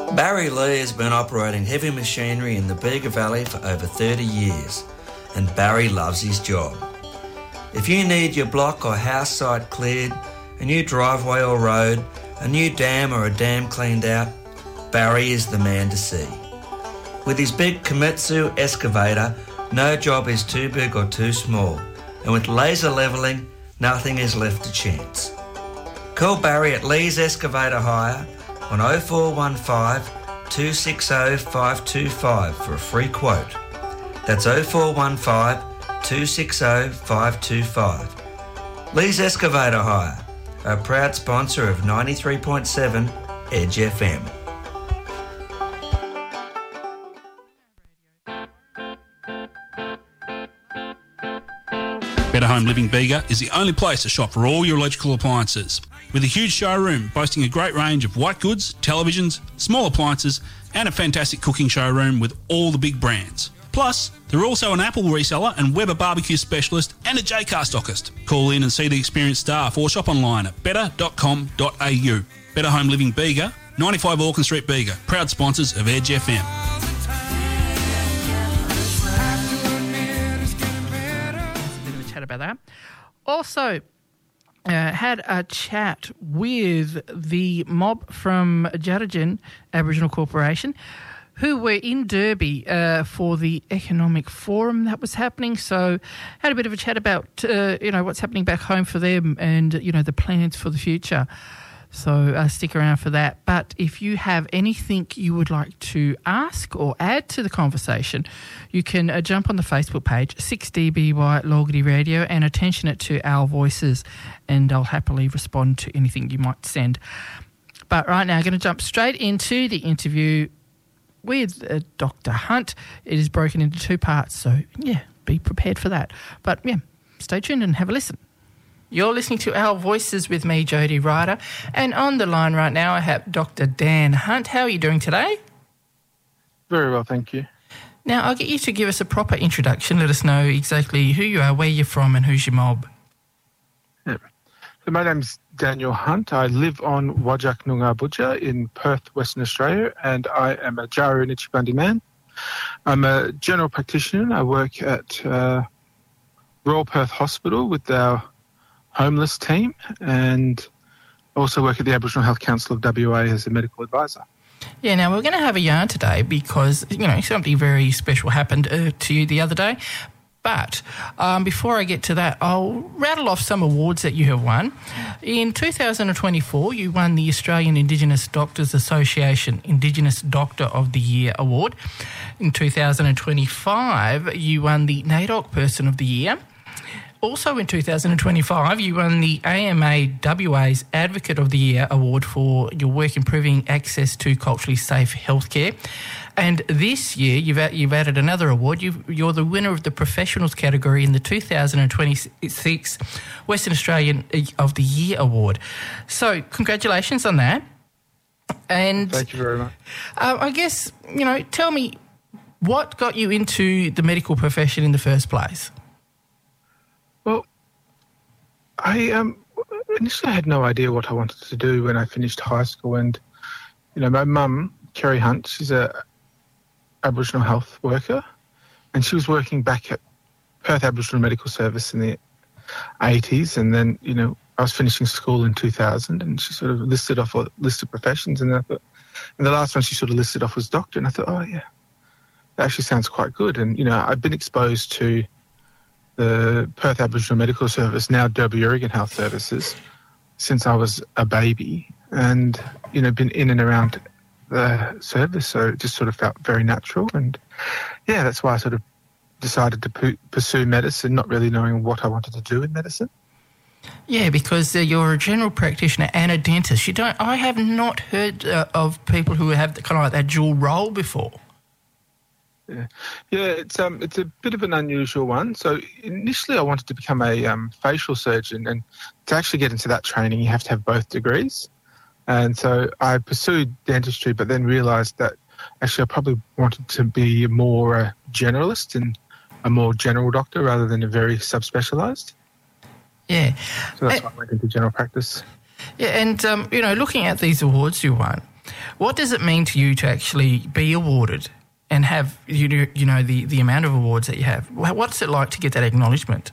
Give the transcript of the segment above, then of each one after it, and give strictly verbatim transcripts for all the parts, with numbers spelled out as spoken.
Barry Lee has been operating heavy machinery in the Bega Valley for over thirty years, and Barry loves his job. If you need your block or house site cleared, a new driveway or road, a new dam or a dam cleaned out, Barry is the man to see. With his big Komatsu excavator, no job is too big or too small, and with laser levelling, nothing is left to chance. Call Barry at Lee's Excavator Hire on oh four one five, two six oh, five two five for a free quote. That's oh four one five, two six oh, five two five. Lee's Excavator Hire, a proud sponsor of ninety-three point seven Edge F M. Better Home Living Bega is the only place to shop for all your electrical appliances. With a huge showroom boasting a great range of white goods, televisions, small appliances and a fantastic cooking showroom with all the big brands. Plus, they're also an Apple reseller and Weber barbecue specialist and a J-Car stockist. Call in and see the experienced staff or shop online at better dot com dot a u. Better Home Living Bega, ninety-five Auckland Street Bega, proud sponsors of Edge F M. About that. Also, uh, had a chat with the mob from Jarajan Aboriginal Corporation who were in Derby uh, for the economic forum that was happening. So had a bit of a chat about, uh, you know, what's happening back home for them and, you know, the plans for the future. So uh, stick around for that. But if you have anything you would like to ask or add to the conversation, you can uh, jump on the Facebook page, six D B Y Logity Radio, and attention it to our voices, and I'll happily respond to anything you might send. But right now, I'm going to jump straight into the interview with uh, Doctor Hunt. It is broken into two parts, so yeah, be prepared for that. But yeah, stay tuned and have a listen. You're listening to Our Voices with me, Jodie Ryder, and on the line right now I have Doctor Dan Hunt. How are you doing today? Very well, thank you. Now, I'll get you to give us a proper introduction. Let us know exactly who you are, where you're from, and who's your mob. Yeah. So my name's Daniel Hunt. I live on Wajak Noongar Budja in Perth, Western Australia, and I am a Jaru Nichibandi man. I'm a general practitioner. I work at uh, Royal Perth Hospital with our homeless team, and also work at the Aboriginal Health Council of W A as a medical advisor. Yeah, now we're going to have a yarn today because, you know, something very special happened uh, to you the other day. But um, before I get to that, I'll rattle off some awards that you have won. In two thousand twenty-four, you won the Australian Indigenous Doctors Association Indigenous Doctor of the Year Award. In two thousand twenty-five, you won the NAIDOC Person of the Year. Also in two thousand twenty-five, you won the A M A W A's Advocate of the Year Award for your work improving access to culturally safe healthcare. And this year, you've ad- you've added another award. You've, you're the winner of the Professionals category in the two thousand twenty-six Western Australian of the Year Award. So congratulations on that. And thank you very much. Uh, I guess, you know, tell me, what got you into the medical profession in the first place? Well, I um, initially had no idea what I wanted to do when I finished high school. And, you know, my mum, Kerry Hunt, she's a Aboriginal health worker, and she was working back at Perth Aboriginal Medical Service in the eighties. And then, you know, I was finishing school in two thousand, and she sort of listed off a list of professions. And, I thought, and the last one she sort of listed off was doctor. And I thought, oh, yeah, that actually sounds quite good. And, you know, I've been exposed to the Perth Aboriginal Medical Service, now Derby Oregon Health Services, since I was a baby, and, you know, been in and around the service, so it just sort of felt very natural. And, yeah, that's why I sort of decided to pu- pursue medicine, not really knowing what I wanted to do in medicine. Yeah, because uh, you're a general practitioner and a dentist. You don't. I have not heard uh, of people who have kind of like that dual role before. Yeah, yeah, it's um, it's a bit of an unusual one. So initially, I wanted to become a um, facial surgeon, and to actually get into that training, you have to have both degrees. And so I pursued dentistry, but then realised that actually I probably wanted to be more a generalist and a more general doctor rather than a very subspecialised. Yeah, so that's uh, why I went into general practice. Yeah, and um, you know, looking at these awards you won, What does it mean to you to actually be awarded and have, you know, you know the, the amount of awards that you have? What's it like to get that acknowledgement?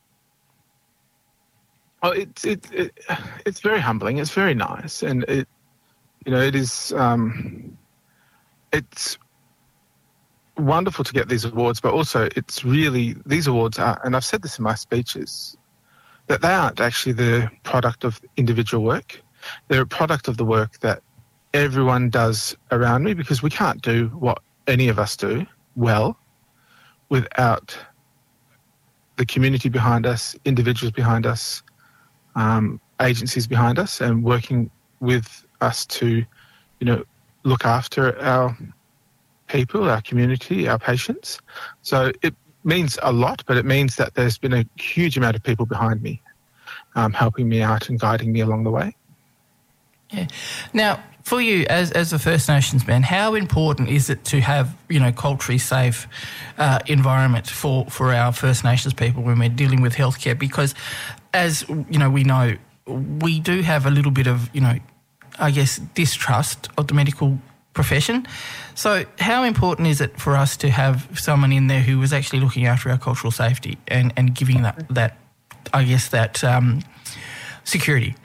Oh, it's it, it it's very humbling. It's very nice, and it you know it is um, it's wonderful to get these awards, but also it's really these awards are, and I've said this in my speeches, that they aren't actually the product of individual work. They're a product of the work that everyone does around me, because we can't do what any of us do well without the community behind us, individuals behind us, um, agencies behind us, and working with us to, you know, look after our people, our community, our patients. So it means a lot, but it means that there's been a huge amount of people behind me um, helping me out and guiding me along the way. Yeah. Now, for you as as a First Nations man, how important is it to have, you know, culturally safe uh, environment for, for our First Nations people when we're dealing with healthcare? Because, as you know, we know we do have a little bit of, you know, I guess distrust of the medical profession. So, how important is it for us to have someone in there who is actually looking after our cultural safety and, and giving that that I guess that um, security?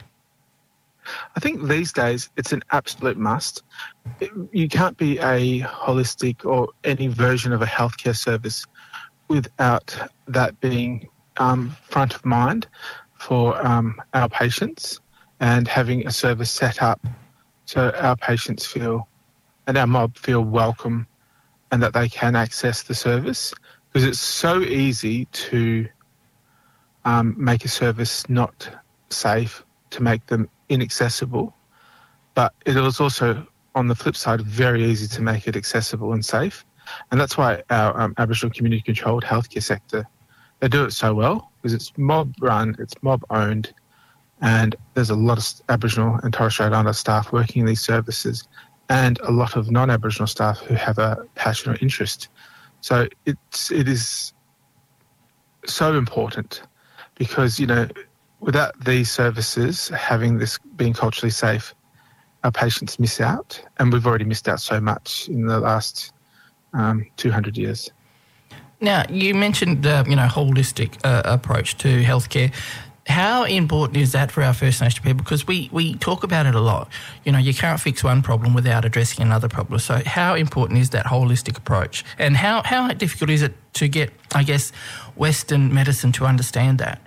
I think these days it's an absolute must. You can't be a holistic or any version of a healthcare service without that being um, front of mind for um, our patients, and having a service set up so our patients feel and our mob feel welcome and that they can access the service. Because it's so easy to um, make a service not safe, to make them inaccessible, but it is also, on the flip side, very easy to make it accessible and safe. And that's why our um, Aboriginal community-controlled healthcare sector, they do it so well, because it's mob-run, it's mob-owned, and there's a lot of Aboriginal and Torres Strait Islander staff working in these services, and a lot of non-Aboriginal staff who have a passion or interest. So it's it is so important, because, you know, without these services having this being culturally safe, our patients miss out, and we've already missed out so much in the last um, two hundred years. Now, you mentioned uh, you know holistic uh, approach to healthcare. How important is that for our First Nation people? Because we, we talk about it a lot. You know, you can't fix one problem without addressing another problem. So how important is that holistic approach? And how, how difficult is it to get, I guess, Western medicine to understand that?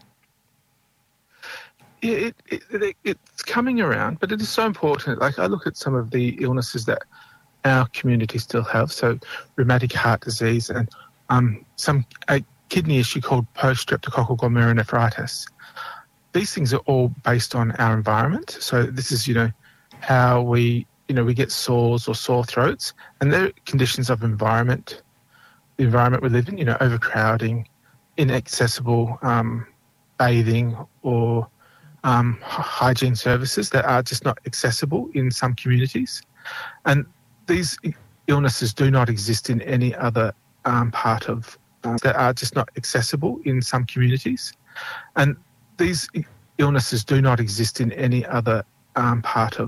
It, it, it, it's coming around, but it is so important. Like, I look at some of the illnesses that our community still have, so rheumatic heart disease and um, some a kidney issue called post-streptococcal glomerulonephritis. These things are all based on our environment. So this is, you know, how we, you know, we get sores or sore throats, and they're conditions of environment, the environment we live in, you know, overcrowding, inaccessible um, bathing, or um, hygiene services that are just not accessible in some communities. And these illnesses do not exist in any other um, part of, uh, that are just not accessible in some communities. And these illnesses do not exist in any other um, part of